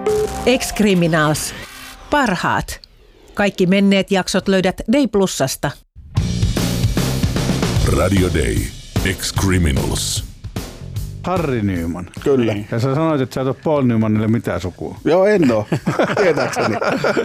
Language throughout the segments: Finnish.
Ex-Criminals. Parhaat. Kaikki menneet jaksot löydät Day Plusasta. Radio Day. Ex-Criminals. Harry Nyman. Kyllä. Ja sä sanoit, että sä et ole Paul Nymanille mitään sukua. Joo, en oo. Tietääkseni.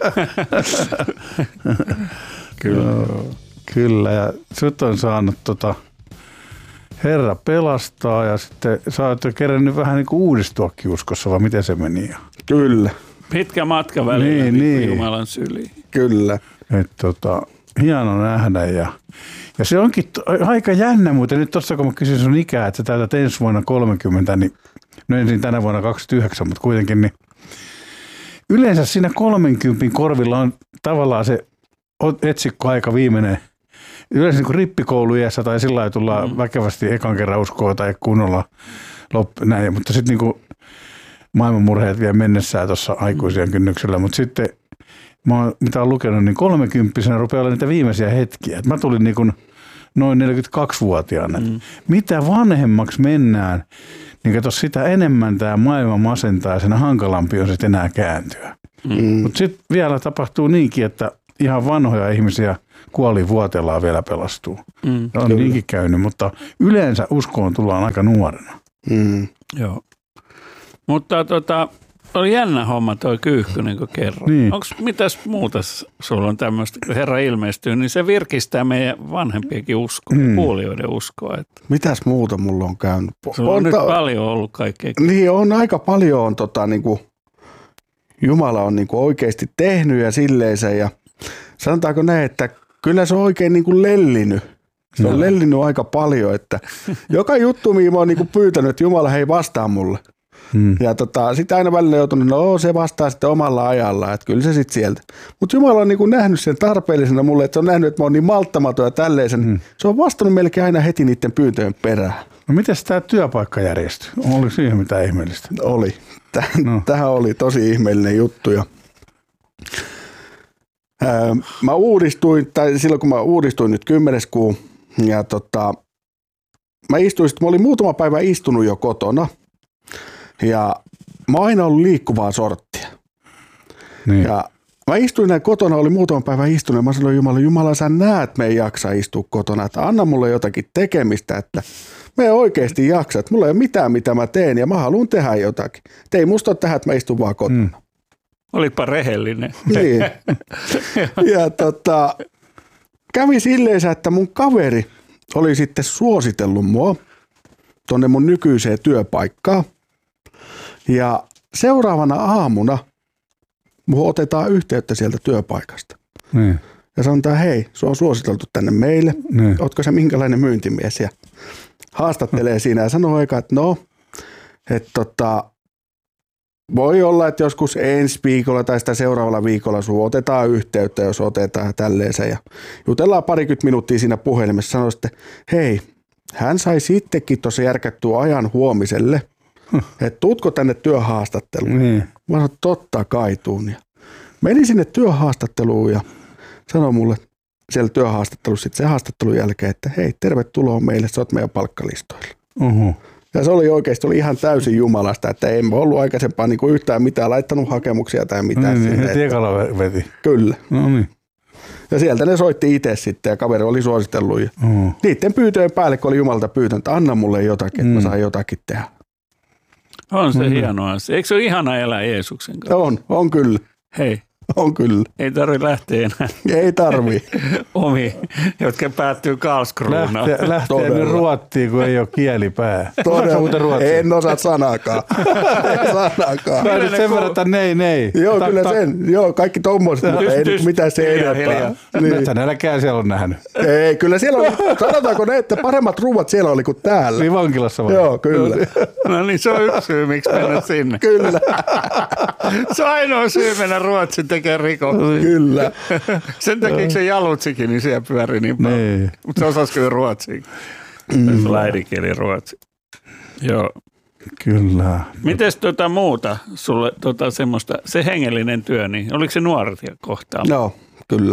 Kyllä, ja sut on saanut Herra pelastaa ja sitten sä oot jo kerännyt vähän niin kuin uudistuakin uskossa, vai miten se meni? Kyllä. Pitkä matka välillä niin. Jumalan syliin. Kyllä. Hieno nähdä ja se onkin aika jännä, mutta nyt tuossa kun mä kysyin sun ikää, että sä täytät ensi vuonna 30, niin no ensin tänä vuonna 29, mutta kuitenkin, niin yleensä siinä 30 korvilla on tavallaan se etsikko aika viimeinen. Yleensä niin rippikouluiässä tai sillä lailla tullaan väkevästi ekan kerran uskoa tai kunnolla näin, mutta sitten niin maailmanmurheet vielä mennessään tuossa aikuisien kynnyksellä, mutta sitten mitä olen lukenut, niin 30-vuotiaana rupeaa olla niitä viimeisiä hetkiä. Mä tulin niin kuin noin 42-vuotiaana. Mitä vanhemmaksi mennään, niin kato sitä enemmän tämä maailma masentaa ja sen hankalampi on sitten enää kääntyä. Mutta sitten vielä tapahtuu niinkin, että ihan vanhoja ihmisiä kuolivuoteellaan vielä pelastuu. On niinkin käynyt, mutta yleensä uskoon tullaan aika nuorena. Joo. Mutta oli jännä homma toi Kyyhky, niin kuin kerron. Niin. Onko mitäs muuta sulla on tämmöistä, kun Herra ilmestyy, niin se virkistää meidän vanhempienkin uskoa, kuulijoiden uskoa. Että mitäs muuta mulla on käynyt? sulla on nyt paljon ollut kaikkea. Niin on aika paljon on niinku, Jumala on niinku oikeasti tehnyt ja silleensä ja sanotaanko näin, että kyllä se on oikein niinku lellinyt. Se on lellinyt aika paljon, että joka juttu, mihin mä oon niinku pyytänyt, että Jumala hei vastaa mulle. Ja sitä aina välillä joutunut, se vastaa sitten omalla ajalla, että kyllä se sitten sieltä. Mutta Jumala on niinku nähnyt sen tarpeellisena mulle, että se on nähnyt, että mä oon niin malttamaton ja tälleisen. Se on vastannut melkein aina heti niiden pyyntöjen perään. No mites tämä työpaikka järjestyi? Oliko siihen mitään ihmeellistä? Oli. Tähän oli tosi ihmeellinen juttu. Ja mä uudistuin, tai silloin kun mä uudistuin nyt 10. kuu, ja mä olin muutama päivä istunut jo kotona, ja mä oon aina ollut liikkuvaa sorttia. Niin. Ja mä istuin näin kotona, oli muutama päivä istunut, ja mä sanoin Jumala, sä näet, me ei jaksa istua kotona, että anna mulle jotakin tekemistä, että me ei oikeasti jaksa, että mulla ei ole mitään, mitä mä teen, ja mä haluan tehdä jotakin. Te ei musta ole tähän, että mä istun vaan kotona. Olipa rehellinen. Niin. Ja kävi silleen, että mun kaveri oli sitten suositellut mua tonne mun nykyiseen työpaikkaan. Ja seuraavana aamuna mun otetaan yhteyttä sieltä työpaikasta. Niin. Ja sanotaan, hei, se on suositeltu tänne meille. Niin. Ootko sä minkälainen myyntimies? Ja haastattelee siinä ja sanoo aika, että voi olla, että joskus ensi viikolla tai sitä seuraavalla viikolla sun otetaan yhteyttä, jos otetaan tälleensä. Ja jutellaan 20 minuuttia siinä puhelimessa. Sanoi sitten, hei, hän sai sittenkin tuossa järkättyä ajan huomiselle, että tuutko tänne työhaastatteluun? Niin. Mä sanoin, totta kai tuun. Ja menin sinne työhaastatteluun ja sanoi mulle siellä työhaastattelussa sitten sen haastattelun jälkeen, että hei, tervetuloa meille, sä oot meidän palkkalistoilla. Ja se oli oikeasti ihan täysin Jumalasta, että en ollut aikaisempaan niin kuin yhtään mitään laittanut hakemuksia tai mitään. Niin, heti ekalla veti. Kyllä. No niin. Ja sieltä ne soitti itse sitten ja kaveri oli suositellut. Ja niiden pyytöjen päälle, kun oli Jumalalta pyytänyt, että anna mulle jotakin, että mä saan jotakin tehdä. On se hieno asia. Eikö se ole ihana elää Jeesuksen kanssa? On kyllä. Hei. On kyllä. Ei tarvitse lähteä enää. Ei tarvii. Omi, jotka päättyy Karlskruunaan. Lähtee nyt Ruottiin, kun ei ole kielipää. En osaa sanaakaan. Mä nyt sen verran, että nei. Joo, kyllä sen. Joo, kaikki tommoiset, mutta ei nyt mitään se enempää. Niin. Nälkää siellä on nähnyt. Ei, kyllä siellä oli, sanotaanko ne, että paremmat ruuat siellä oli kuin täällä. Niin vankilassa vai? Joo, kyllä. No niin, se on yksi syy, miksi mennä sinne. Kyllä. Se on ainoa syy mennä Ruotsin tekemään rikoksia. Kyllä. Sen takia se Jalutsikin, niin siellä pyöri niin paljon. Niin. Mutta se osasi kyllä ruotsia. Äidinkieli ruotsi. Joo. Kyllä. Mites muuta sulle semmoista, se hengellinen työ, niin oliko se nuoria kohtaan? Joo, kyllä.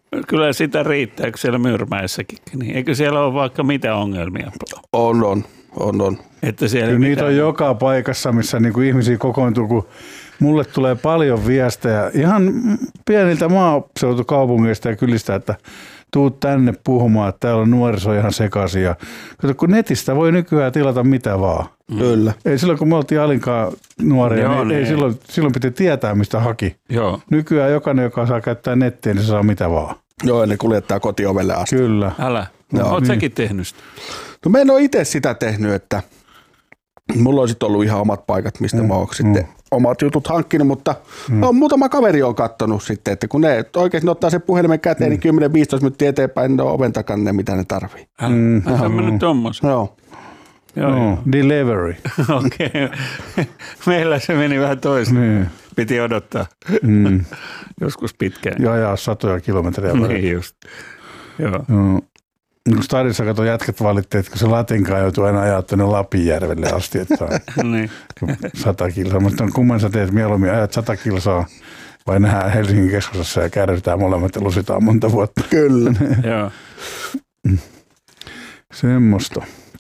Kyllä sitä riittää, kun siellä Myyrmäessäkin. Niin eikö siellä ole vaikka mitä ongelmia? On. Että siellä Kyllä niitä on joka paikassa, missä niinku ihmisiä kokoontuu, kun mulle tulee paljon viestejä ihan pieniltä maaseutukaupungeista ja kylistä, että tuut tänne puhumaan, että täällä on nuoriso ihan sekaisin. Ja kato, kun netistä voi nykyään tilata mitä vaan. Kyllä. Ei silloin, kun me oltiin Alinkaan nuoria, Joo, niin ei silloin piti tietää, mistä haki. Joo. Nykyään jokainen, joka saa käyttää nettiä, niin se saa mitä vaan. Joo, ja ne kuljettaa kotiovelle asti. Kyllä. Älä. Joo. Oot säkin tehnyt sitä? No mä en ole itse sitä tehnyt, että mulla olisi ollut ihan omat paikat, mistä mä oon sitten omat jutut hankkinut, mutta muutama kaveri on kattonut sitten, että kun ne oikeasti ottaa sen puhelimen käteen, niin 10-15 minuuttia eteenpäin, ne on oven takana ne, mitä ne tarvii. Sä mennyt tommosen. Joo. Joo. Delivery. Okei. Meillä se meni vähän toisin. Niin. Piti odottaa joskus pitkään. Ja ajaa satoja kilometrejä. Niin just. Joo. Kun stadissa kato jätkät valitti, että kun se Latinkaan joutuu aina ajaa tuonne Lapinjärvelle asti, että Niin. 100 kilsaa. Mutta kumman sä teet mieluummin, ajat 100 kilsaa vai nähdään Helsingin keskustassa ja kärrytään molemmat ja lusitaan monta vuotta. Kyllä. Joo. Semmosta.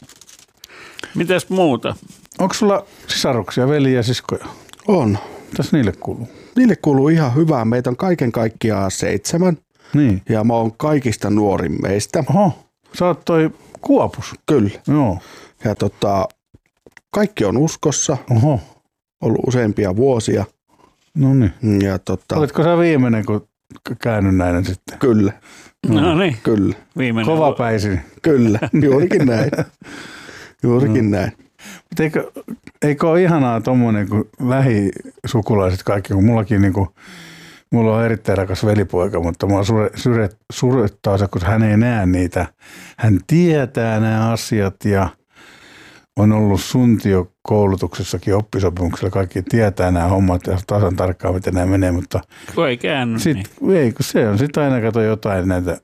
Mitäs muuta? Onko sulla sisaruksia, veljiä ja siskoja? On. Mitäs niille kuuluu? Niille kuuluu ihan hyvää. Meitä on kaiken kaikkiaan 7 Niin. ja mä oon kaikista nuorin meistä. Oho, sä oot toi Kuopus. Kyllä. Joo. Ja kaikki on uskossa, Oho, ollut useampia vuosia. no niin. Ja Olitko sä viimeinen, kun käynnynäinen sitten? kyllä, No niin. kyllä, Viimeinen. Kovapäisin. kyllä, juurikin näin. Juurikin näin. Mutta eikö ole ihanaa tommonen, kun lähisukulaiset kaikki, kun mullakin niinku, mulla on erittäin rakas velipoika, mutta mua surettaa se, kun hän ei näe niitä. Hän tietää nämä asiat ja on ollut suntiokoulutuksessakin oppisopimuksella. Kaikki tietää nämä hommat ja tasan tarkkaan, miten nämä menee, mutta Kun ei käänny, sit, niin. ei, kun se on sitten aina kato jotain näitä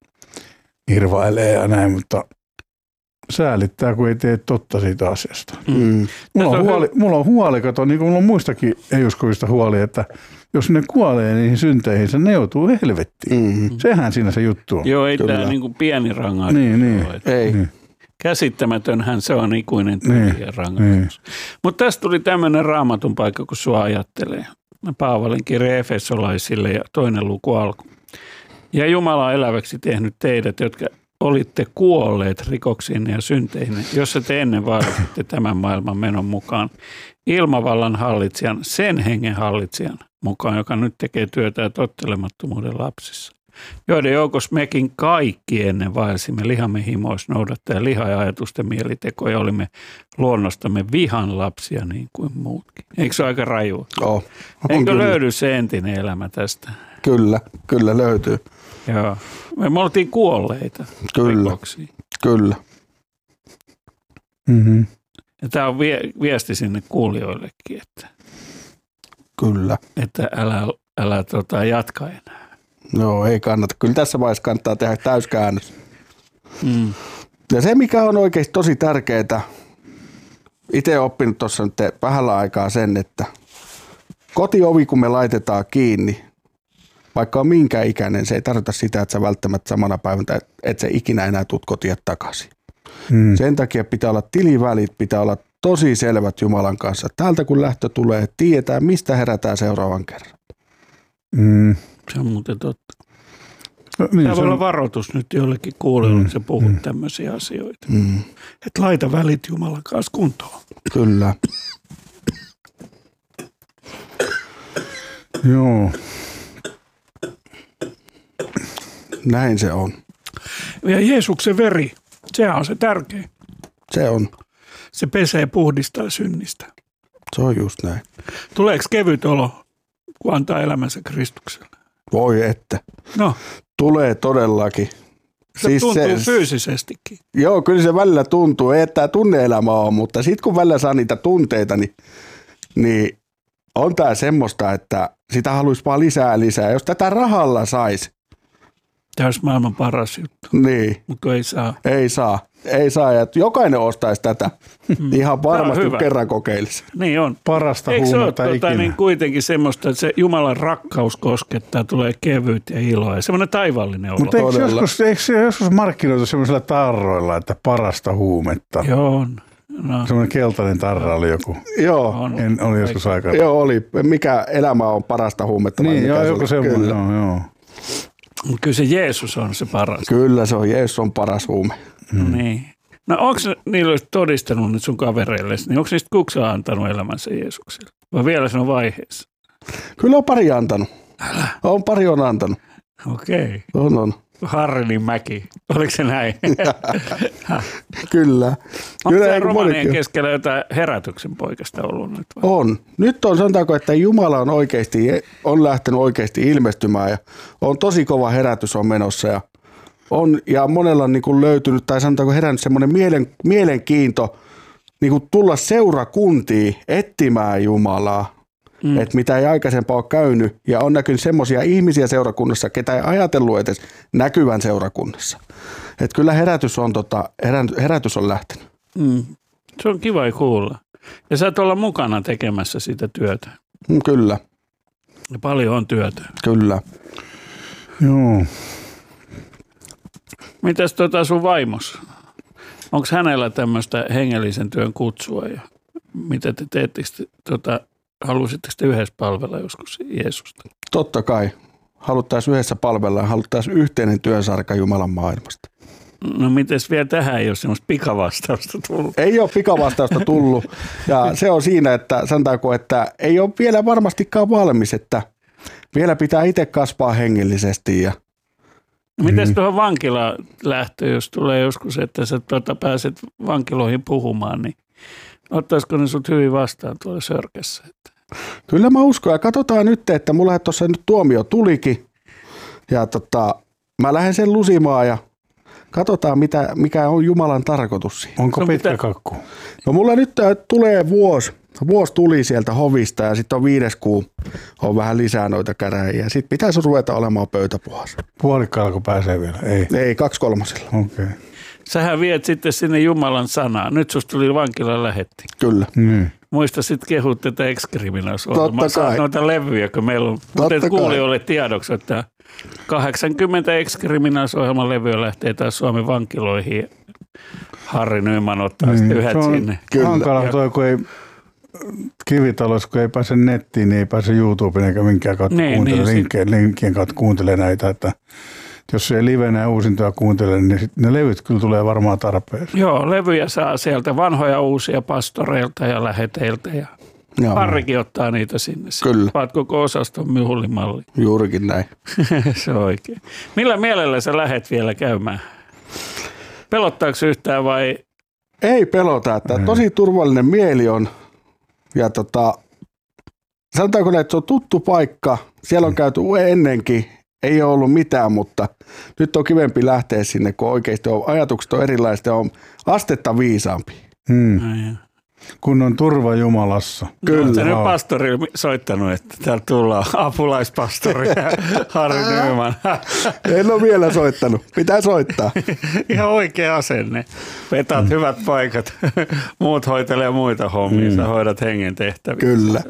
irvailee ja näin, mutta säälittää, kun ei tee totta siitä asiasta. Mulla on huoli, kato, niin kuin mulla on muistakin ei-uskovista huoli, että jos ne kuolee niihin synteihinsä, ne joutuu helvettiin. Sehän siinä se juttu on. Joo, ei Kyllä. tämä niinku pieni rangaistus Niin. ole. Ei. Niin. Käsittämätönhän se on ikuinen tyhjä rangaistus. Mutta tästä tuli tämmöinen raamatun paikka, kun sua ajattelee. Paavalin kirje Efesolaisille ja 2. luku alku. Ja Jumala on eläväksi tehnyt teidät, jotka olitte kuolleet rikoksiin ja synteihin, jossa te ennen vaarasitte tämän maailman menon mukaan ilmavallan hallitsijan, sen hengen hallitsijan mukaan, joka nyt tekee työtä tottelemattomuuden lapsissa. Joiden joukossa mekin kaikki ennen vaelsimme lihamme himoissa noudattaen liha- ja ajatusten mielitekoja, olimme luonnostamme vihan lapsia niin kuin muutkin. Eikö se ole aika rajua? On Eikö kyllä. löydy se entinen elämä tästä? Kyllä löytyy. Joo. Me oltiin kuolleita Kyllä. rikoksiin. Kyllä. Mm-hmm. Ja tämä on viesti sinne kuulijoillekin, Kyllä. että älä jatka enää. Joo, ei kannata. Kyllä tässä vaiheessa kannattaa tehdä täyskäännös. Mm. Ja se, mikä on oikeasti tosi tärkeää, itse olen oppinut tuossa nyt vähällä aikaa sen, että kotiovi, kun me laitetaan kiinni, vaikka on minkä ikäinen, se ei tarkoita sitä, että sä välttämättä samana päivänä, että sä ikinä enää tuut kotia takaisin. Sen takia pitää olla tilivälit, pitää olla tosi selvät Jumalan kanssa. Täältä kun lähtö tulee, tietää mistä herätään seuraavan kerran. Se on muuten totta. No, niin, Tämä voi olla varoitus nyt jollekin kuulijoille, että sä puhut tämmöisiä asioita. Että laita välit Jumalan kanssa kuntoon. Kyllä. Joo. Näin se on. Ja Jeesuksen veri, sehän on se tärkein. Se on. Se pesee puhdistaa synnistä. Se on just näin. Tuleeko kevyt olo, kun antaa elämänsä Kristukselle? Voi että. No, Tulee todellakin. se tuntuu fyysisestikin. Joo, kyllä se välillä tuntuu. Ei, että tämä tunne-elämä on, mutta sitten kun välillä saa niitä tunteita, niin on tämä semmoista, että sitä haluaisi vaan lisää. Jos tätä rahalla saisi, Tämä olisi maailman paras juttu, niin mutta ei saa. ei saa. Ja jokainen ostaisi tätä. Ihan varmasti hyvä. kerran kokeilisi. Niin on. Parasta Eikö se ole huumetta ikinä. niin kuitenkin semmoista, että se Jumalan rakkaus koskettaa, tulee kevyt ja iloa ja semmoinen taivaallinen olo. Mutta eikö Todella. se joskus markkinoitu semmoisilla tarroilla, että parasta huumetta? Joo on. No. Semmoinen keltainen tarra oli joku. Joo. Oli joskus aikaa. Joo, oli. Mikä elämä on parasta huumetta? Niin, joo, joku semmoinen. Kyllä. Joo. Kyllä se Jeesus on se paras. Kyllä se on. Jeesus on paras huume. Niin. No onko niillä todistanut nyt sun kavereille, niin onko niistä kukaan antanut elämänsä Jeesukselle? Vai vielä se on vaiheessa? Kyllä on pari antanut. Pari on antanut. Okei. On. Harrinin mäki. Oliko se näin? Kyllä. Onko se romanien keskellä jotain herätyksen poikasta ollut nyt? Vai? On. Nyt on sanotaanko, että Jumala on lähtenyt oikeasti ilmestymään ja on tosi kova herätys on menossa ja monella on niin kuin löytynyt tai sanotaanko herännyt semmoinen mielenkiinto niin kuin tulla seurakuntiin etsimään Jumalaa. Että mitä ei aikaisempaa ole käynyt ja on näkynyt semmoisia ihmisiä seurakunnassa, ketä ei ajatellut edes näkyvän seurakunnassa. Että kyllä herätys on lähtenyt. Se on kiva kuulla. Ja sä et olla mukana tekemässä sitä työtä. Kyllä. Ja paljon on työtä. Kyllä. Joo. Mitäs sun vaimos? Onko hänellä tämmöistä hengellisen työn kutsua ja mitä te teettekö halusitteko te yhdessä palvella joskus Jeesusta? Totta kai. Haluttaisiin yhdessä palvella ja haluttaisiin yhteinen työsarka Jumalan maailmasta. No mites vielä tähän ei ole semmoista pikavastausta tullut? Ei ole pikavastausta tullut ja se on siinä, että sanotaanko, että ei ole vielä varmastikaan valmis, että vielä pitää itse kasvaa hengellisesti. Mites tuohon vankilaan lähtöön, jos tulee joskus, että sä pääset vankiloihin puhumaan, niin ottaisiko ne sut hyvin vastaan tuolla Sörkässä? Kyllä mä uskon ja katsotaan nyt, että mulla tuossa nyt tuomio tulikin ja mä lähden sen lusimaan ja katsotaan mikä on Jumalan tarkoitus siinä. Onko pitkä kakku? No mulla nyt tulee vuosi tuli sieltä hovista ja sitten on 5. kuu on vähän lisää noita käräjiä. Sitten pitäisi ruveta olemaan pöytäpuhas. Puolikkaalla kun pääsee vielä? Ei 2/3. Okei. Sähän viet sitten sinne Jumalan sanaa. Nyt susta tuli vankilaan lähetti. Kyllä. Muista sitten kehut tätä Ex-Criminals-ohjelmaa. Totta kai. Noita levyjä, kun meillä on. Mutta kuulijoille tiedoksi, että 80 Ex-Criminals-ohjelman levyä lähtee taas Suomen vankiloihin. Harri Nyman ottaa sitten yhdet sinne. Hankala toi, kun ei Kivitalossa, kun ei pääse nettiin, niin ei pääse YouTubeen eikä minkään kautta linkkien kautta kuuntele näitä. Että jos ei livenä ja uusintoja kuuntele, niin ne levyt kyllä tulee varmaan tarpeeseen. Joo, levyjä saa sieltä vanhoja uusia pastoreilta ja läheteiltä ja Harrikin ottaa niitä sinne. Kyllä. Vaat koko osaston myhullimalli. Juurikin näin. Se on oikein. Millä mielellä sä lähet vielä käymään? Pelottaako yhtään vai? Ei pelota, että tosi turvallinen mieli on. Ja sanotaanko, että se on tuttu paikka. Siellä on käyty ennenkin. Ei ole ollut mitään, mutta nyt on kivempi lähteä sinne, kun oikeasti ajatukset on erilaiset ja on astetta viisaampi. Kun on turva Jumalassa. Kyllä. Nyt pastori soittanut, että täältä tullaan apulaispastori Harri Nyman. En ole vielä soittanut. Pitää soittaa. Ihan oikea asenne. Vetat hyvät paikat. Muut hoitelee muita hommia. Sä hoidat hengen tehtäviä. Kyllä.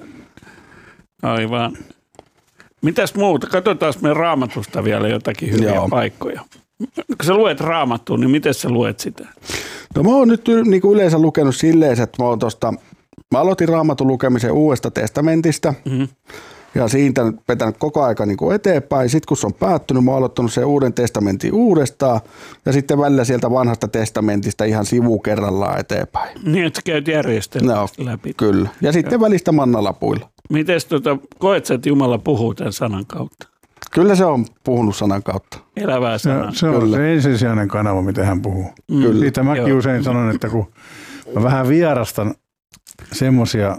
Aivan. Mitäs muuta? Katsotaan me Raamatusta vielä jotakin hyviä paikkoja. Kun sä luet Raamattua, niin miten sä luet sitä? No mä oon nyt niin kuin yleensä lukenut silleen, että mä aloitin Raamatun lukemisen Uudesta testamentista ja siitä vetänyt koko aika niin kuin eteenpäin. Sitten kun se on päättynyt, mä oon aloittanut sen Uuden testamentin uudestaan ja sitten välillä sieltä Vanhasta testamentista ihan sivu kerrallaan eteenpäin. Niin, että sä käyt järjestelmästi läpi. Kyllä. Ja sitten välistä mannalapuilla. Mites koet sä, että Jumala puhuu tämän sanan kautta? Kyllä se on puhunut sanan kautta. Elävää sanaa. Se on se ensisijainen kanava, mitä hän puhuu. Kyllä. Siitä mäkin usein sanon, että kun mä vähän vierastan semmoisia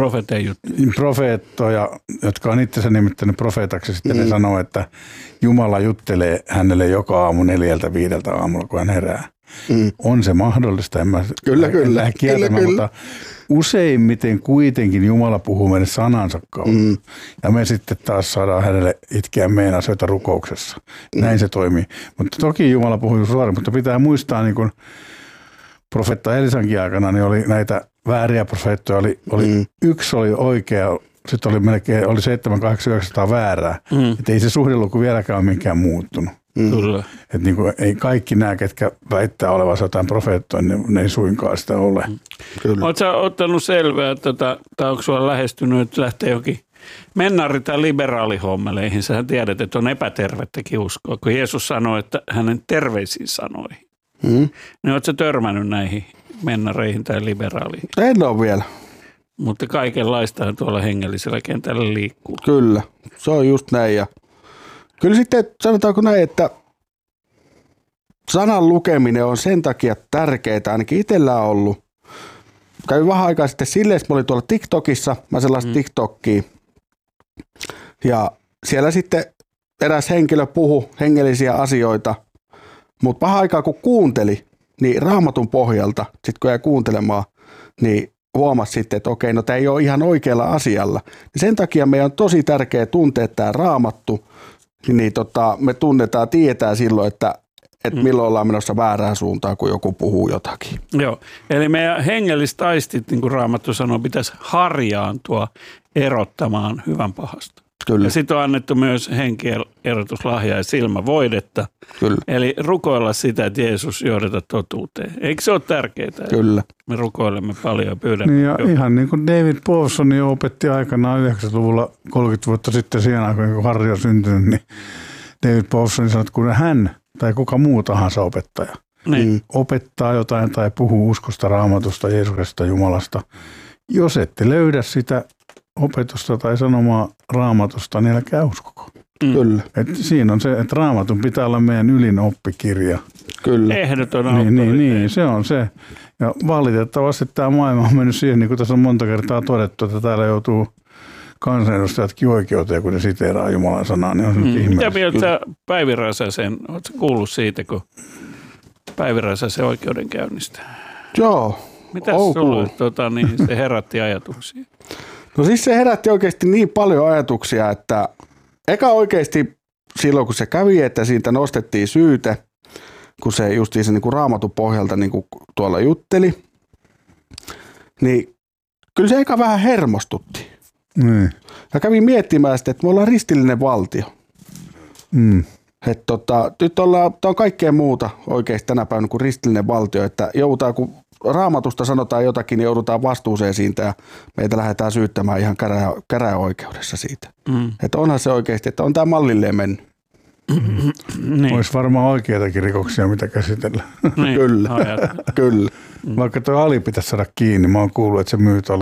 profeettoja, jotka on itsensä nimittänyt profeetaksi, sitten ne sanoo, että Jumala juttelee hänelle joka aamu 4-5 aamulla, kun hän herää. On se mahdollista, en mä lähde kieltämään, mutta useimmiten kuitenkin Jumala puhuu meille sanansa kautta. Ja me sitten taas saadaan hänelle itkeä meidän asioita rukouksessa. Näin se toimii. Mutta toki Jumala puhuu suoraan, mutta pitää muistaa, niin kuin profeetta Elisankin aikana, niin oli näitä vääriä profeettoja. Yksi oli oikea, sitten oli melkein 700-800 väärää. Että ei se suhdeluku vieläkään ole minkään muuttunut. Kyllä. Että niin kuin, ei kaikki nämä, ketkä väittää olevansa jotain profeettoa, ne ei suinkaan sitä ole. Kyllä. Oletko sä ottanut selvää, tai onko sulla lähestynyt, että lähtee jokin mennari- tai liberaalihommeleihin? Sähän tiedät, että on epätervettäkin uskoa, kun Jeesus sanoi, että hänen terveisiin sanoihin. Niin oletko sä törmännyt näihin mennareihin tai liberaaliin? En ole vielä. Mutta kaikenlaistahan tuolla hengellisellä kentällä liikkuu. Kyllä, se on just näin. Ja kyllä sitten sanotaanko näin, että sanan lukeminen on sen takia tärkeää, ainakin itsellä on ollut. Kävin vähän aikaa sitten silleen, että mä olin tuolla TikTokissa, mä sellaista TikTokia. Ja siellä sitten eräs henkilö puhui hengellisiä asioita, mutta vähän aikaa kun kuunteli, niin Raamatun pohjalta, sitten kun jäi kuuntelemaan, niin huomasi sitten, että okei, no tämä ei ole ihan oikealla asialla. Ja sen takia meidän on tosi tärkeää tuntea tämä Raamattu, niin me tunnetaan, tietää silloin, että milloin ollaan menossa väärään suuntaan, kun joku puhuu jotakin. Joo, eli meidän hengelliset aistit, niin kuin Raamattu sanoo, pitäisi harjaantua erottamaan hyvän pahasta. Kyllä. Ja sitten on annettu myös henkierotuslahjaa ja silmävoidetta. Kyllä. Eli rukoilla sitä, että Jeesus johdata totuuteen. Eikö se ole tärkeää? Kyllä. Me rukoilemme paljon ja pyydämme. Niin ja ihan niin kuin David Powson opetti aikanaan 90-luvulla 30 vuotta sitten siihen aikaan, kun Harri on syntynyt, niin David Powson sanoi, että kun hän tai kuka muu tahansa opettaja opettaa jotain tai puhuu uskosta, Raamatusta, Jeesuksesta, Jumalasta, jos ette löydä sitä opetusta tai sanomaa Raamatusta, niin älkää uskoko. Kyllä. Et siinä on se, että Raamatun pitää olla meidän ylin oppikirja. Kyllä. Ehdoton Niin, se on se. Ja valitettavasti tämä maailma on mennyt siihen, niin kuin tässä on monta kertaa todettu, että täällä joutuu kansanedustajatkin oikeuteen, kun ne siteeraa Jumalan sanaa, niin on se ihmeellistä. Mitä mieltä Päivi Räsäsen, oletko kuullut siitä, kun Päivi Räsäsen oikeudenkäynnistä? Joo. Mitäs sulla niin se herätti ajatuksia? No siis se herätti oikeasti niin paljon ajatuksia, että eka oikeasti silloin kun se kävi, että siitä nostettiin syyte, kun se justiinsa niin kuin Raamatun pohjalta niin kuin tuolla jutteli, niin kyllä se eka vähän hermostutti. Ja kävin miettimään sitä, että me ollaan ristillinen valtio. Että nyt tämä on kaikkea muuta oikeasti tänä päivänä kuin ristillinen valtio, että joudutaan, kun Raamatusta sanotaan jotakin, niin joudutaan vastuuseen siitä ja meitä lähdetään syyttämään ihan käräjäoikeudessa siitä. Että onhan se oikeasti, että on tämä mallilleen mennyt. Niin. Olisi varmaan oikeitakin rikoksia, mitä käsitellä. Niin. Kyllä. Kyllä. Vaikka tuo Ali pitäisi saada kiinni, mä oon kuullut, että se myy tuolla,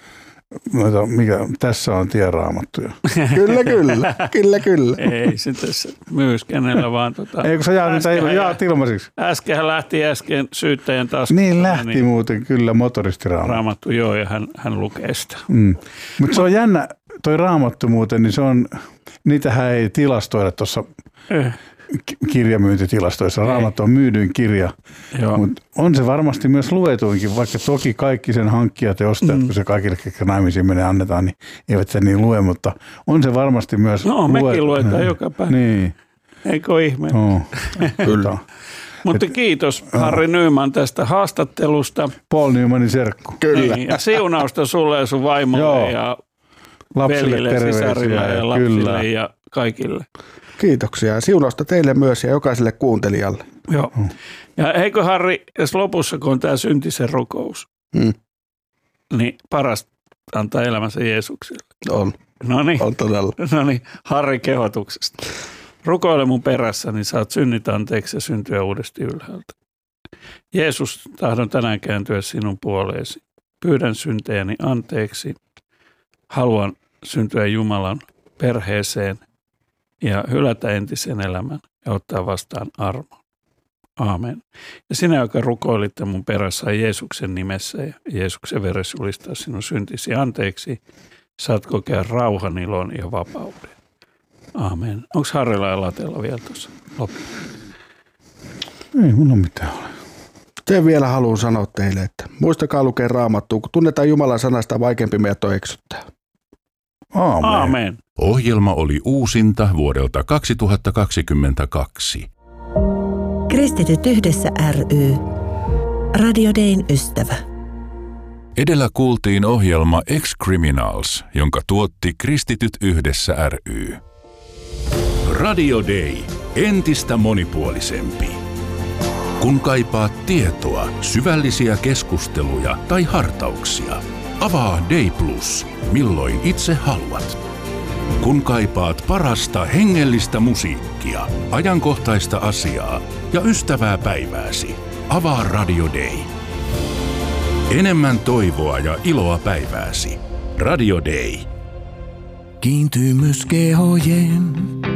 tässä on tieraamattuja. Kyllä. Ei se tässä myys kenellä vaan. Ei kun sä jaat ilmaisiksi. Äsken lähti syyttäjän taas. Niin lähti muuten kyllä motoristiraamattu. Raamattu joo ja hän lukee sitä. Mutta se on jännä, toi Raamattu muuten, niin se on, niitähän ei tilastoida tuossa kirjamyyntitilastoissa. Raamattu on myydyin kirja, mutta on se varmasti myös luetuinkin, vaikka toki kaikki sen hankkijat ja ostajat, kun se kaikille, ketkä naimisiin menee, annetaan, niin eivät sen niin lue, mutta on se varmasti myös mekin luetaan joka päivä. Niin. Eikö ole ihme? Kyllä. Mutta kiitos Harri Nyman tästä haastattelusta. Paul Nymanin serkku. Kyllä. Niin, ja siunausta sulle ja sun vaimolle ja veljille, sisarille ja lapsille ja kaikille. Kiitoksia ja siunausta teille myös ja jokaiselle kuuntelijalle. Joo. Ja eikö Harri, jos lopussa kun on tämä syntisen rukous, niin paras antaa elämänsä Jeesukselle. On. Noniin. On todella. Noniin, Harri kehotuksesta. Rukoile mun perässä, niin saat synnit anteeksi ja syntyä uudesti ylhäältä. Jeesus, tahdon tänään kääntyä sinun puoleesi. Pyydän syntejäni anteeksi. Haluan syntyä Jumalan perheeseen ja hylätä entisen elämän ja ottaa vastaan armon. Aamen. Ja sinä, joka rukoilitte mun perässä Jeesuksen nimessä ja Jeesuksen veressä julistaa sinun syntisi anteeksi, saat kokea rauhan, ilon ja vapauden. Aamen. Onko Harrilla ja Latella vielä tuossa loppuun? Ei mun ole mitään ole. Sen vielä haluan sanoa teille, että muistakaa lukea Raamattua, kun tunnetaan Jumalan sanasta, vaikeampi meidät on eksyttää. Aamen. Aamen. Ohjelma oli uusinta vuodelta 2022. Kristityt yhdessä ry. Radio Dayn ystävä. Edellä kuultiin ohjelma Ex-Criminals, jonka tuotti Kristityt yhdessä ry. Radio Day. entistä monipuolisempi. Kun kaipaat tietoa, syvällisiä keskusteluja tai hartauksia, avaa Day Plus, milloin itse haluat. Kun kaipaat parasta hengellistä musiikkia, ajankohtaista asiaa ja ystävää päivääsi, avaa Radio Day. Enemmän toivoa ja iloa päivääsi. Radio Day. Kiintymys kehojen